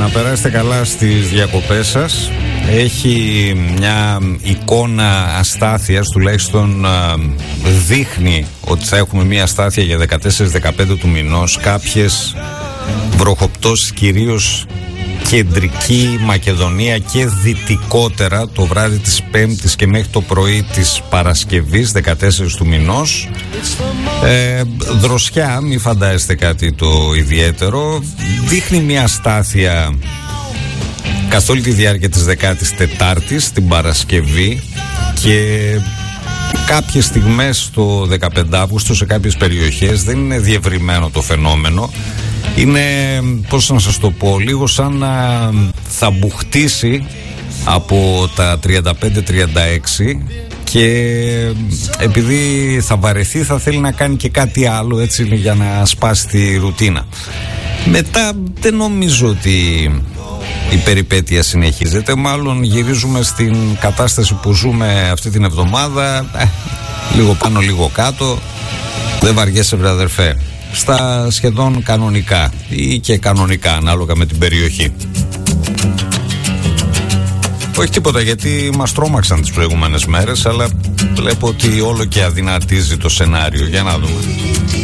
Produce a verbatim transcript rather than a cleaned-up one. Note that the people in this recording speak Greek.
να περάσετε καλά στις διακοπές σας. Έχει μια εικόνα αστάθειας, τουλάχιστον δείχνει ότι θα έχουμε μια αστάθεια για δεκατέσσερα δεκαπέντε του μηνός. Κάποιες βροχοπτώσεις, κυρίως κεντρική Μακεδονία και δυτικότερα, το βράδυ της Πέμπτης και μέχρι το πρωί της Παρασκευής δεκατέσσερα του μηνός. ε, Δροσιά, μη φαντάζεστε κάτι το ιδιαίτερο. Δείχνει μια αστάθεια καθ' όλη τη διάρκεια της δεκάτης τετάρτης, την Παρασκευή, και κάποιες στιγμές το δεκαπέντε Αυγούστου σε κάποιες περιοχές. Δεν είναι διευρυμένο το φαινόμενο. Είναι, πώς να σας το πω, λίγο σαν να θα μπουχτίσει από τα τριάντα πέντε τριάντα έξι και επειδή θα βαρεθεί θα θέλει να κάνει και κάτι άλλο, έτσι, για να σπάσει τη ρουτίνα. Μετά δεν νομίζω ότι η περιπέτεια συνεχίζεται, μάλλον γυρίζουμε στην κατάσταση που ζούμε αυτή την εβδομάδα, ε, λίγο πάνω λίγο κάτω, δεν βαριέσαι βρε αδερφέ, στα σχεδόν κανονικά ή και κανονικά ανάλογα με την περιοχή. Όχι τίποτα, γιατί μας τρόμαξαν τις προηγούμενες μέρες, αλλά βλέπω ότι όλο και αδυνατίζει το σενάριο. Για να δούμε.